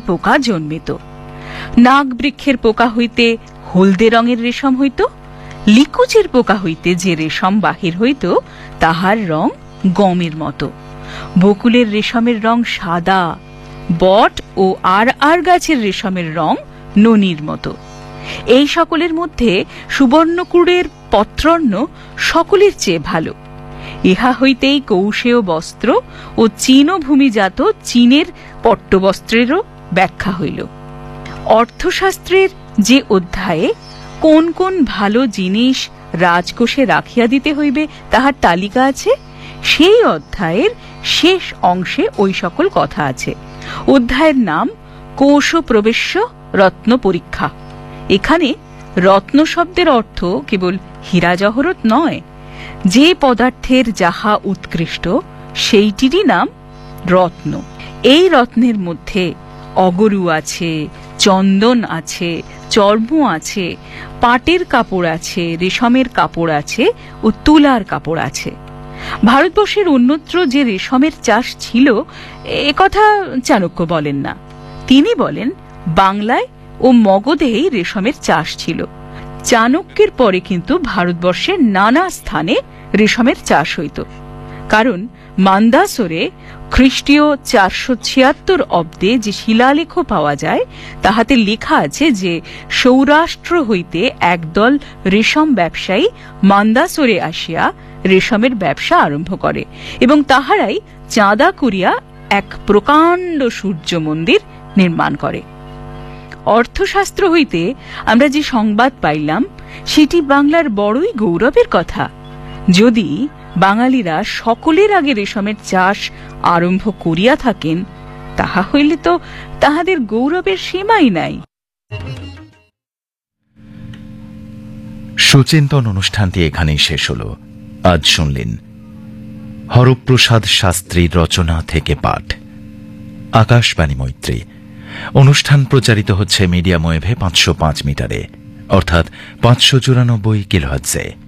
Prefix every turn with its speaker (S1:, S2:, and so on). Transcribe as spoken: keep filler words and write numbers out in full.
S1: পোকা জন্মিত। নাগ বৃক্ষের পোকা হইতে হলদে রঙের রেশম হইত। লিকুচের পোকা হইতে যে রেশম বাহির হইত তাহার রং গমের মতো। বকুলের রেশমের রং সাদা। বট ও আর আর গাছের রেশমের রং ননির মতো। এই সকলের মধ্যে সুবর্ণকুড়ের পত্রর্ণ সকলের চেয়ে ভালো। ইহা হইতেই কৌশেয় বস্ত্র ও চীনভূমিজাত চীনের পট্টবস্ত্রেরও ব্যাখ্যা হইল। অর্থশাস্ত্রের যে অধ্যায়ে কোন কোন ভালো জিনিস রাজকোষে রাখিয়া দিতে হইবে তাহার তালিকা আছে, সেই অধ্যায়ের শেষ অংশে ওই সকল কথা আছে। অধ্যায়ের নাম কোষ প্রবেশ্য রত্ন পরীক্ষা। এখানে রত্ন শব্দের অর্থ কেবল হীরা জহরত নয়, যে পদার্থের যাহা উৎকৃষ্ট সেইটিরই নাম রত্ন। এই রত্নের মধ্যে অগরু আছে, চন্দন আছে, চর্ম আছে, পাটের কাপড় আছে, রেশমের কাপড় আছে ও তুলার কাপড় আছে। ভারতবর্ষের অন্যত্র যে রেশমের চাষ ছিল এ কথা চাণক্য বলেন না। তিনি বলেন বাংলায় ও মগধেই রেশমের চাষ ছিল। চাণক্যের পরে কিন্তু ভারতবর্ষের নানা স্থানে রেশমের চাষ হইত। কারণ মান্দাসরে খ্রিস্টীয় চারশো ছিয়াত্তর অব্দে যে শিলালেখ পাওয়া যায় তাহাতে লেখা আছে যে সৌরাষ্ট্র হইতে একদল রেশম ব্যবসায়ী মান্দাসরে আসিয়া রেশমের ব্যবসা আরম্ভ করে এবং তাহারাই চাঁদা করিয়া এক প্রকাণ্ড সূর্য মন্দির নির্মাণ করে। অর্থশাস্ত্র হইতে আমরা যে সংবাদ পাইলাম সেটি বাংলার বড়ই গৌরবের কথা। যদি বাঙালিরা সকলের আগে রেশমের চাষ আরম্ভ করিয়া থাকেন তাহা হইলে তো তাহাদের গৌরবের সীমাই নাই।
S2: সুচিন্তন অনুষ্ঠানটি এখানেই শেষ হল। আজ শুনলেন হরপ্রসাদ শাস্ত্রীর রচনা থেকে পাঠ। আকাশবাণী মৈত্রী। অনুষ্ঠান প্রচারিত হচ্ছে মিডিয়াম ওয়েভে পাঁচশো পাঁচ মিটারে, অর্থাৎ পাঁচশো চুরানব্বই কিলোহার্টজে।